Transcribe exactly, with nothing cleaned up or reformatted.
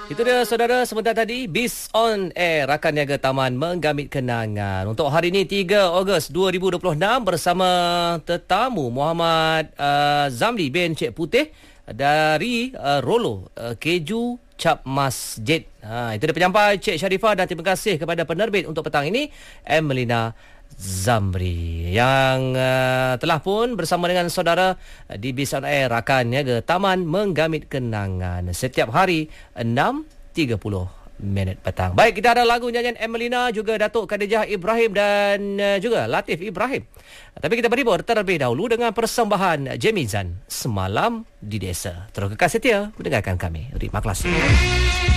Itu dia saudara, sebentar tadi Bis on Air, rakan niaga taman menggamit kenangan. Untuk hari ini tiga Ogos dua ribu dua puluh enam bersama tetamu Muhammad uh, Zamli bin Cik Putih dari uh, Rolo uh, Keju Cap Masjid. Ha, itu dia penyampai Cik Sharifah, dan terima kasih kepada penerbit untuk petang ini Emelina Zamri yang uh, telah pun bersama dengan saudara uh, di Bis on Air, rakan niaga taman menggamit kenangan setiap hari enam tiga puluh minit petang. Baik, kita ada lagu nyanyian Emelina, juga Datuk Khadijah Ibrahim dan uh, juga Latif Ibrahim. Tapi kita berhibur terlebih dahulu dengan persembahan Jemizan, Semalam di Desa. Terus kekal setia mendengarkan kami. Terima kasih.